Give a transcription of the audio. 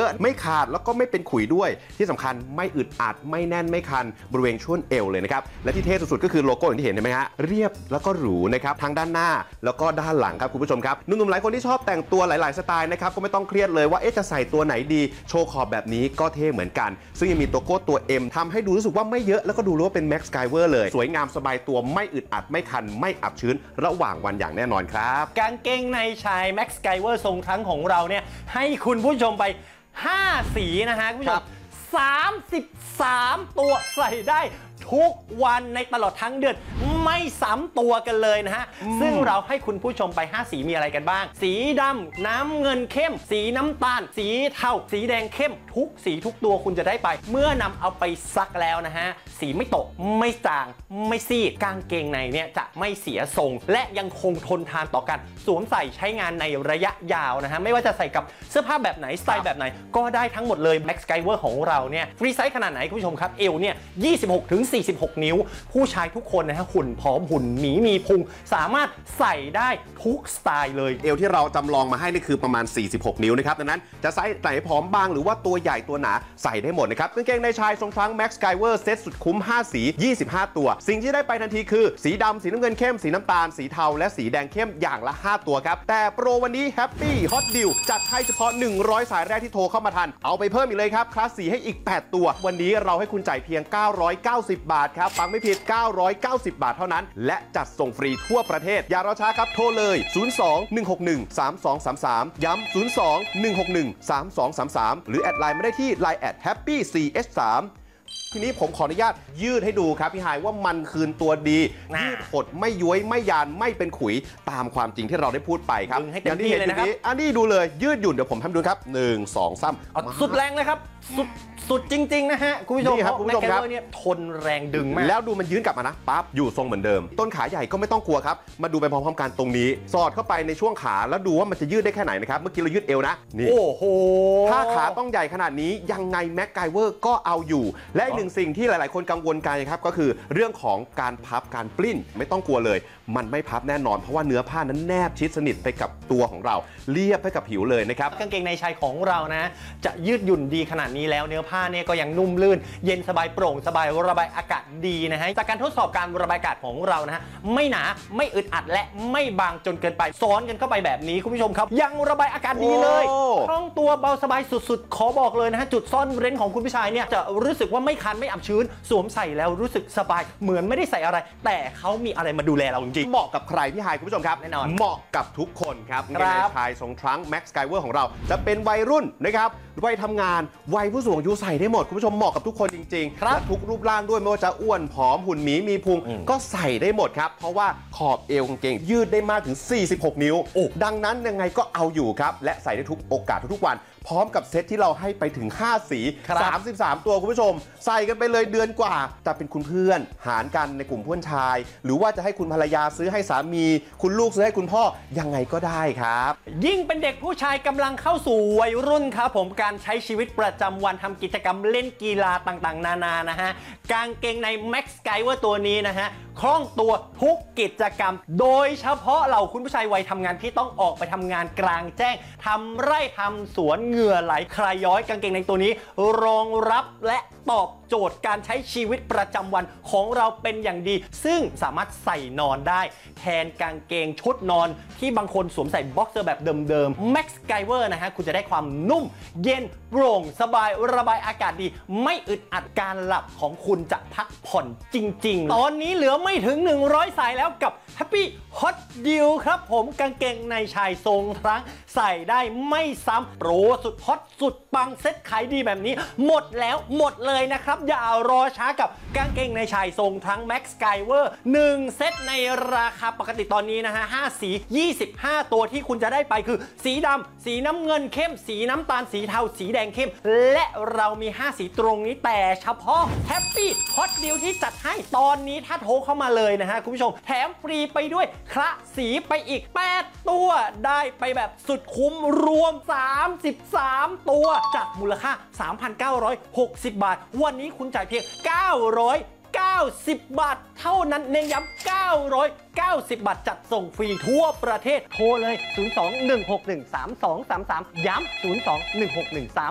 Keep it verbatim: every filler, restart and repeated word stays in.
อะไม่ขาดแล้วก็ไม่เป็นขุยด้วยที่สำคัญไม่อึดอัดไม่แน่นไม่คันบริเวณช่วงเอวเลยนะครับและที่เท่สุดๆก็คือโลโก้อย่างที่เห็นเห็นไหมฮะเรียบแล้วก็หรูนะครับทั้งด้านหน้าแล้วก็ด้านหลังครับคุณผู้ชมครับหนุ่มๆหลายคนที่ชอบแต่งตัวหลายๆสไตล์นะครับก็ไม่ต้องเครียดเลยว่าเอ๊ะจะใส่ตัวไหนดีโชว์ขอบแบบนี้ก็เท่เหมือนกันซึ่งยังมีตัวโก้ตัว M ทำให้ดูรู้สึกว่าไม่เยอะแล้วก็ดูรู้ว่าเป็น Max Skyver เลยสวยงามสบายตัวไม่อึดอัดไม่คันไม่อับชื้นระหว่างวันอย่างแน่นอนครับกางเกงในชาย Max Skyver ทรงทั้งของเราเนี่ยให้คุณผู้ชมไปห้าสีนะฮะคุณผู้ชมสามสิบสามตัวใส่ได้ทุกวันในตลอดทั้งเดือนไม่ซ้ำตัวกันเลยนะฮะซึ่งเราให้คุณผู้ชมไปห้าสีมีอะไรกันบ้างสีดำน้ำเงินเข้มสีน้ำตาลสีเทาสีแดงเข้มทุกสีทุกตัวคุณจะได้ไปเมื่อนำเอาไปซักแล้วนะฮะสีไม่ตกไม่จางไม่ซีดกางเกงในเนี่ยจะไม่เสียทรงและยังคงทนทานต่อกันสวมใส่ใช้งานในระยะยาวนะฮะไม่ว่าจะใส่กับเสื้อผ้าแบบไหนสไตล์แบบไหนก็ได้ทั้งหมดเลย Max Skyver ของเราเนี่ยฟรีไซส์ขนาดไหนคุณผู้ชมครับเอวเนี่ยยี่สิบหกถึงสี่สิบหกนิ้วผู้ชายทุกคนนะฮะหุ่นผอมหุ่นหมีมีพุงสามารถใส่ได้ทุกสไตล์เลยเอวที่เราจำลองมาให้นี่คือประมาณสี่สิบหกนิ้วนะครับดังนั้นจะใส่ไหนผอมบางหรือว่าตัวใหญ่ตัวหนาใส่ได้หมดนะครับกางเกงในชายทรงทั้ง Max Skyver เซ็ตสุดคุ้มห้าสียี่สิบห้าตัวสิ่งที่ได้ไปทันทีคือสีดำสีน้ำเงินเข้มสีน้ำตาลสีเทาและสีแดงเข้มอย่างละห้าตัวครับแต่โปรวันนี้ Happy Hot Deal จัดให้เฉพาะหนึ่งร้อยสายแรกที่โทรเข้ามาทันเอาไปเพิ่มอีกเลยครับคลาสสีให้อีกแปดตัววันนี้เราให้คุณจ่ายเพียงเก้าร้อยเก้าสิบบาทครับฟังไม่ผิดเก้าร้อยเก้าสิบบาทเท่านั้นและจัดส่งฟรีทั่วประเทศอย่ารอช้าครับโทรเลยศูนย์ สอง หนึ่ง หก หนึ่ง สาม สอง สาม สามย้ำศูนย์ สอง หนึ่ง หก หนึ่ง สาม สอง สาม สามหรือแอดไลน์มาได้ที่ ไลน์ แอท แฮปปี้ ซี เอช สามทีนี้ผมขออนุญาตยืดให้ดูครับพี่หายว่ามันคืนตัวดียืดหดไม่ย้วยไม่ยานไม่เป็นขุยตามความจริงที่เราได้พูดไปครับอย่างที่เห็นเลยนะครับอันนี้ดูเลยยืดหยุ่นเดี๋ยวผมทำดูครับหนึ่ง สอง สามสุดแรงเลยครับสุดสุดจริงๆนะฮะคุณผู้ชมครับคุณผู้ชมครับเนี่ยทนแรงดึงมากแล้วดูมันยืนกลับมานะปั๊บอยู่ทรงเหมือนเดิมต้นขาใหญ่ก็ไม่ต้องกลัวครับมาดูไปพร้อมๆกันตรงนี้สอดเข้าไปในช่วงขาแล้วดูว่ามันจะยืดได้แค่ไหนนะครับเมื่อกี้เรายืดเอวนะนี่โอ้โหถ้าขาต้องใหญ่ขนาดนี้ยังไง Max Skyver ก็เอาอยู่และอีกหนึ่งสิ่งที่หลายๆคนกังวลกันครับก็คือเรื่องของการพับการปลิ้นไม่ต้องกลัวเลยมันไม่พับแน่นอนเพราะว่าเนื้อผ้านั้นแนบชิดสนิทไปกับตัวของเราเรียบไปกับผิวเลยนะครับกางเกงในชายของเรานะจะยืดหยุ่นดีขนาดนี้แล้วเนื้อผ้าเนี่ยก็ยังนุ่มลื่นเย็นสบายโปร่งสบายระบายอากาศดีนะฮะจากการทดสอบการระบายอากาศของเรานะฮะไม่หนาไม่อึดอัดและไม่บางจนเกินไปซ้อนกันเข้าไปแบบนี้คุณผู้ชมครับยังระบายอากาศดีเลยคล่องตัวเบาสบายสุดๆขอบอกเลยนะฮะจุดซ่อนเร้นของคุณผู้ชายเนี่ยจะรู้สึกว่าไม่คันไม่อับชื้นสวมใส่แล้วรู้สึกสบายเหมือนไม่ได้ใส่อะไรแต่เขามีอะไรมาดูแลเราจริงๆเหมาะกับใครพี่หายคุณผู้ชมครับแน่นอนเหมาะกับทุกคนครับกางเกงในชายทรงทรัง Max Skyver ของเราจะเป็นวัยรุ่นนะครับวัยทำงานวัยผู้สูงอายุใส่ได้หมดคุณผู้ชมเหมาะกับทุกคนจริงๆและทุกรูปร่างด้วยไม่ว่าจะอ้วนผอมหุ่นหมีมีพุงก็ใส่ได้หมดครับเพราะว่าขอบเอวกางเกงยืดได้มากถึงสี่สิบหกนิ้วดังนั้นยังไงก็เอาอยู่ครับและใส่ได้ทุกโอกาสทุกๆวันพร้อมกับเซตที่เราให้ไปถึงห้าสีสามสิบสามตัวคุณผู้ชมใส่กันไปเลยเดือนกว่าจะเป็นคุณเพื่อนหารกันในกลุ่มเพื่อนชายหรือว่าจะให้คุณภรรยาซื้อให้สามีคุณลูกซื้อให้คุณพ่อยังไงก็ได้ครับยิ่งเป็นเด็กผู้ชายกำลังเข้าสู่วัยรุ่นครับผมการใช้ชีวิตประจำวันทำกิจกรรมเล่นกีฬาต่างๆนานานะฮะกางเกงใน Max Skyver ตัวนี้นะฮะคล่องตัวทุกกิจกรรมโดยเฉพาะเราคุณผู้ชายวัยทำงานที่ต้องออกไปทำงานกลางแจ้งทำไร่ทำสวนเหงื่อไหลคลายย้อยกางเกงในตัวนี้รองรับและตอบโจทย์การใช้ชีวิตประจำวันของเราเป็นอย่างดีซึ่งสามารถใส่นอนได้แทนกางเกงชุดนอนที่บางคนสวมใส่บ็อกเซอร์แบบเดิมๆ Max Skyver นะฮะคุณจะได้ความนุ่มเย็นโปร่งสบายระบายอากาศดีไม่อึดอัดการหลับของคุณจะพักผ่อนจริงๆตอนนี้เหลือไม่ถึงหนึ่งร้อยสายแล้วกับ Happy Hot Deal ครับผมกางเกงในชายทรงทรังใส่ได้ไม่ซ้ำโปรสุดฮอตสุดปังเซ็ตขายดีแบบนี้หมดแล้วหมดเลยนะครับอย่ารอช้ากับกางเกงในชายทรงทั้ง Max Skyver หนึ่งเซตในราคาปกติตอนนี้นะฮะห้าสียี่สิบห้าตัวที่คุณจะได้ไปคือสีดำสีน้ำเงินเข้มสีน้ำตาลสีเทาสีแดงเข้มและเรามีห้าสีตรงนี้แต่เฉพาะ Happy Hot Deal ที่จัดให้ตอนนี้ถ้าโทรเข้ามาเลยนะฮะคุณผู้ชมแถมฟรีไปด้วยคละสีไปอีกแปดตัวได้ไปแบบสุดคุ้มรวมสามสิบสามตัวจากมูลค่า สามพันเก้าร้อยหกสิบ บาทวันนี้คุณจ่ายเพียงเก้าร้อยเก้าสิบบาทเท่านั้นเน้นย้ำเก้าร้อยเก้าสิบบาทจัดส่งฟรีทั่วประเทศโทรเลยศูนย์ สอง หนึ่ง หก หนึ่ง สาม สอง สาม สามย้ำศูนย์ สอง หนึ่ง หก หนึ่ง สาม